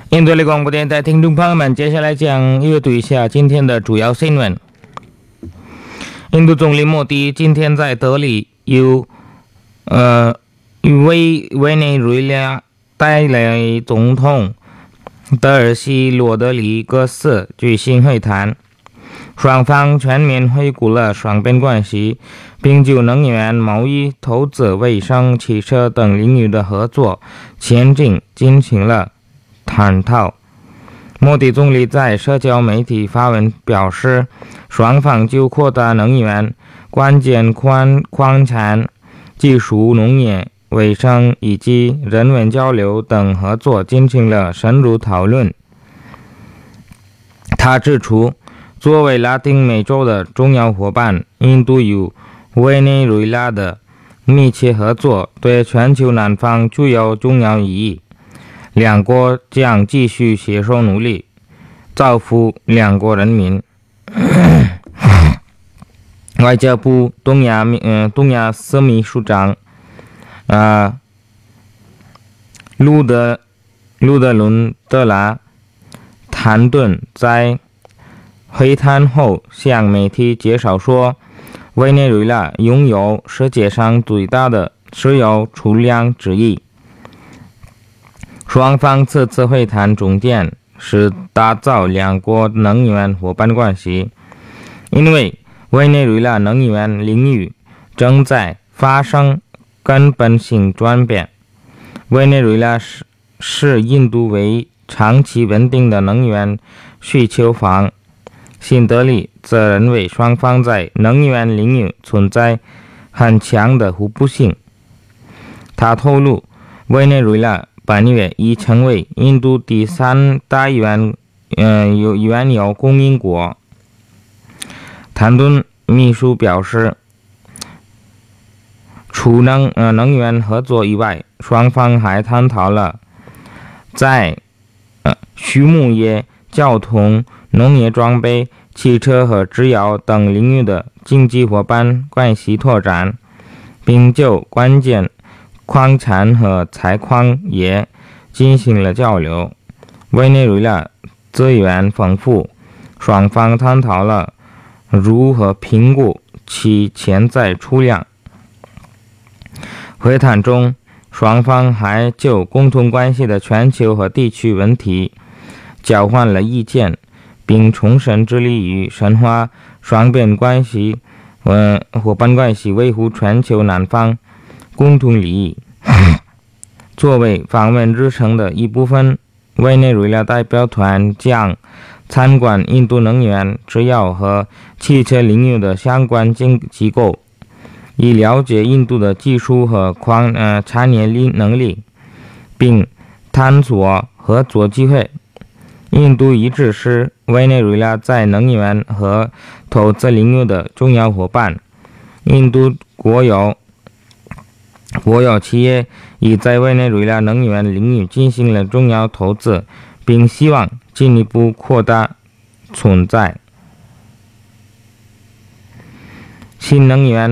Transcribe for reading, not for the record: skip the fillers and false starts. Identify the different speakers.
Speaker 1: 印度的广播电台听众朋友们，接下来将阅读一下今天的主要新闻。印度总理莫迪今天在德里由委内瑞拉代理总统德尔西罗德里戈斯举行会谈，双方全面回顾了双边关系，并就能源、贸易、投资、卫生、汽车等领域的合作前景进行了探讨。莫迪总理在社交媒体发文表示，双方就扩大能源、关键矿产、技术、农业、卫生以及人文交流等合作进行了深入讨论。他指出，作为拉丁美洲的重要伙伴，印度与委内瑞拉的密切合作对全球南方具有重要意义。两国将继续携手努力，造福两国人民。外交部东亚司秘书长路德伦德拉坦顿在会谈后向媒体介绍说，委内瑞拉拥有世界上最大的石油储量之一。双方此次会谈重点是打造两国能源伙伴关系，因为委内瑞拉能源领域正在发生根本性转变。委内瑞拉视印度为长期稳定的能源需求方，新德里则认为双方在能源领域存在很强的互补性。他透露，委内瑞拉本月已成为印度第三大原油供应国。坦顿秘书表示，除能源合作以外，双方还探讨了在畜牧业、交通、农业装备、汽车和制药等领域的经济伙伴关系拓展，并就关键矿产和采矿业进行了交流。委内瑞拉资源丰富，双方探讨了如何评估其潜在储量。会谈中，双方还就共同关系的全球和地区问题交换了意见，并重申致力于深化双边关系伙伴关系，维护全球南方共同利益。作为访问日程的一部分，委内瑞拉代表团将参观印度能源、制药和汽车领域的相关机构，以了解印度的技术和产业能力，并探索合作机会。印度一直是委内瑞拉在能源和投资领域的重要伙伴。印度国有企业已在委内瑞拉能源领域进行了重要投资，并希望进一步扩大存在新能源